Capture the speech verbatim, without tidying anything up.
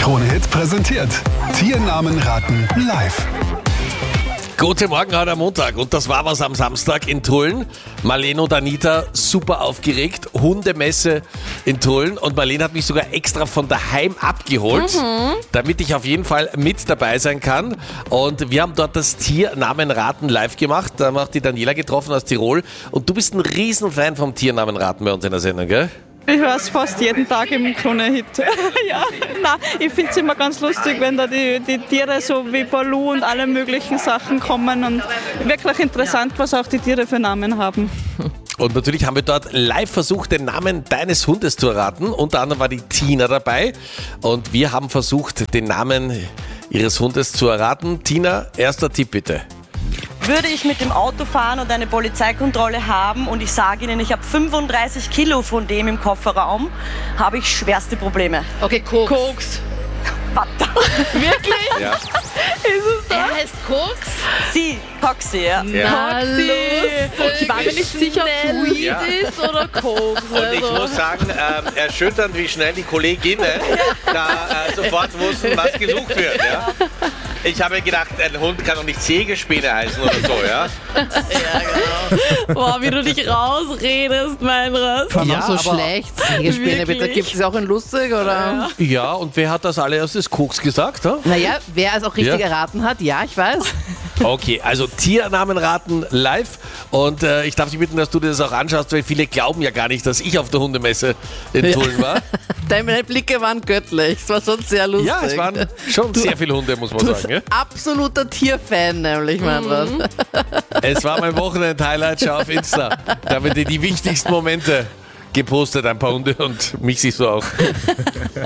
Krone-Hit präsentiert Tiernamen raten live. Guten Morgen heute am Montag und das war was am Samstag in Tulln. Marlene und Anita super aufgeregt, Hundemesse in Tulln und Marlene hat mich sogar extra von daheim abgeholt, mhm. damit ich auf jeden Fall mit dabei sein kann. Und wir haben dort das Tiernamenraten live gemacht, da haben wir auch die Daniela getroffen aus Tirol und du bist ein Riesenfan vom Tiernamenraten bei uns in der Sendung, gell? Ich höre es fast jeden Tag im Krone-Hit. Ja, nein, ich finde es immer ganz lustig, wenn da die, die Tiere so wie Baloo und alle möglichen Sachen kommen und wirklich interessant, was auch die Tiere für Namen haben. Und natürlich haben wir dort live versucht, den Namen deines Hundes zu erraten. Unter anderem war die Tina dabei und wir haben versucht, den Namen ihres Hundes zu erraten. Tina, erster Tipp bitte. Würde ich mit dem Auto fahren und eine Polizeikontrolle haben und ich sage Ihnen, ich habe fünfunddreißig Kilo von dem im Kofferraum, habe ich schwerste Probleme. Okay, Koks. Koks. Wirklich? Ja. Ist es das? Er heißt Koks? Sie, Coxie, ja. Na, lustig. Ich war mir nicht sicher, ob es Weed Ja. ist oder Koks. Und ich Also. muss sagen, ähm, erschütternd, wie schnell die Kolleginnen da äh, sofort wussten, was gesucht wird. Ja? Ich habe gedacht, ein Hund kann doch nicht Sägespäne heißen oder so, ja? Boah, wie du dich rausredest, mein Rast. Warum Ja, so aber- schlecht? Sägespäne, bitte. Wirklich? Gibt es auch in lustig, oder? Ja, und wer hat das allererstes Koks gesagt? Ha? Naja, wer es auch richtig Ja. erraten hat, ja, ich weiß. Okay, also Tiernamen raten live und äh, ich darf dich bitten, dass du dir das auch anschaust, weil viele glauben ja gar nicht, dass ich auf der Hundemesse in Tulln war. Deine Blicke waren göttlich. Es war schon sehr lustig. Ja, es waren schon sehr viele Hunde, muss man Du sagen. bist Gell? absoluter Tierfan, nämlich, mein Rat. Es war mein Wochenend-Highlight, schau auf Insta. Da haben wir dir die wichtigsten Momente gepostet, ein paar Hunde und mich siehst du auch.